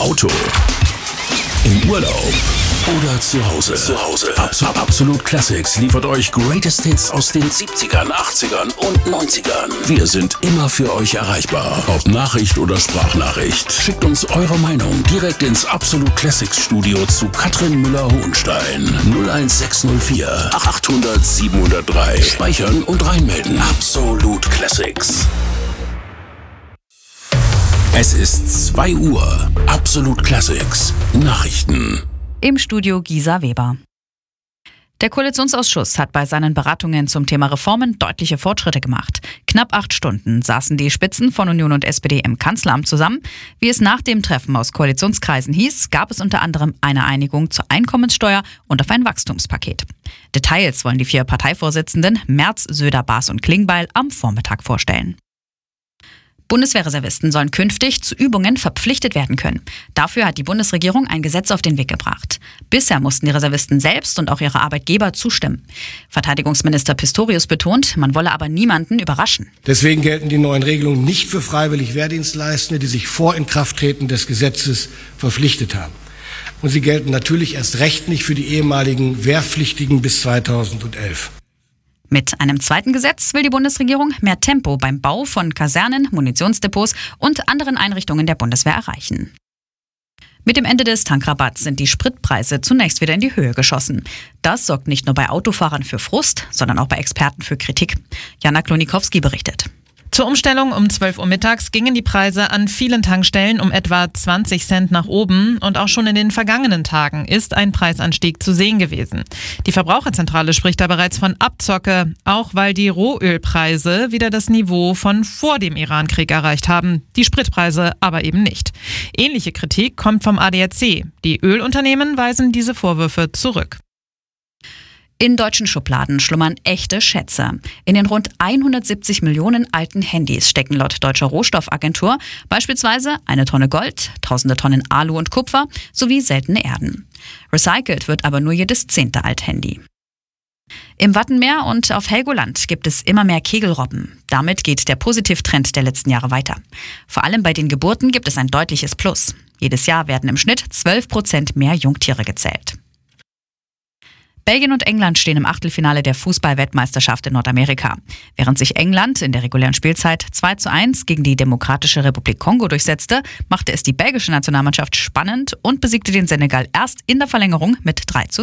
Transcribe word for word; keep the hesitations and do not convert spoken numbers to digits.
Auto, im Urlaub oder zu Hause. Zu Hause. Absolut, Absolut Classics liefert euch Greatest Hits aus den siebzigern, achtzigern und neunzigern. Wir sind immer für euch erreichbar. Ob Nachricht oder Sprachnachricht. Schickt uns eure Meinung direkt ins Absolut Classics Studio zu Katrin Müller-Hohenstein. null eins sechs null vier achthundert siebenhundertdrei. Speichern und reinmelden. Absolut Classics. Es ist zwei Uhr. Absolut Classics. Nachrichten. Im Studio Gisa Weber. Der Koalitionsausschuss hat bei seinen Beratungen zum Thema Reformen deutliche Fortschritte gemacht. Knapp acht Stunden saßen die Spitzen von Union und S P D im Kanzleramt zusammen. Wie es nach dem Treffen aus Koalitionskreisen hieß, gab es unter anderem eine Einigung zur Einkommenssteuer und auf ein Wachstumspaket. Details wollen die vier Parteivorsitzenden Merz, Söder, Baas und Klingbeil am Vormittag vorstellen. Bundeswehrreservisten sollen künftig zu Übungen verpflichtet werden können. Dafür hat die Bundesregierung ein Gesetz auf den Weg gebracht. Bisher mussten die Reservisten selbst und auch ihre Arbeitgeber zustimmen. Verteidigungsminister Pistorius betont, man wolle aber niemanden überraschen. Deswegen gelten die neuen Regelungen nicht für freiwillig Wehrdienstleistende, die sich vor Inkrafttreten des Gesetzes verpflichtet haben. Und sie gelten natürlich erst recht nicht für die ehemaligen Wehrpflichtigen bis zweitausendelf. Mit einem zweiten Gesetz will die Bundesregierung mehr Tempo beim Bau von Kasernen, Munitionsdepots und anderen Einrichtungen der Bundeswehr erreichen. Mit dem Ende des Tankrabatts sind die Spritpreise zunächst wieder in die Höhe geschossen. Das sorgt nicht nur bei Autofahrern für Frust, sondern auch bei Experten für Kritik. Jana Klonikowski berichtet. Zur Umstellung um zwölf Uhr mittags gingen die Preise an vielen Tankstellen um etwa zwanzig Cent nach oben und auch schon in den vergangenen Tagen ist ein Preisanstieg zu sehen gewesen. Die Verbraucherzentrale spricht da bereits von Abzocke, auch weil die Rohölpreise wieder das Niveau von vor dem Irankrieg erreicht haben, die Spritpreise aber eben nicht. Ähnliche Kritik kommt vom A D A C. Die Ölunternehmen weisen diese Vorwürfe zurück. In deutschen Schubladen schlummern echte Schätze. In den rund hundertsiebzig Millionen alten Handys stecken laut Deutscher Rohstoffagentur beispielsweise eine Tonne Gold, tausende Tonnen Alu und Kupfer sowie seltene Erden. Recycelt wird aber nur jedes zehnte Althandy. Im Wattenmeer und auf Helgoland gibt es immer mehr Kegelrobben. Damit geht der Positivtrend der letzten Jahre weiter. Vor allem bei den Geburten gibt es ein deutliches Plus. Jedes Jahr werden im Schnitt zwölf Prozent mehr Jungtiere gezählt. Belgien und England stehen im Achtelfinale der Fußball-Weltmeisterschaft in Nordamerika. Während sich England in der regulären Spielzeit zwei zu eins gegen die Demokratische Republik Kongo durchsetzte, machte es die belgische Nationalmannschaft spannend und besiegte den Senegal erst in der Verlängerung mit drei zu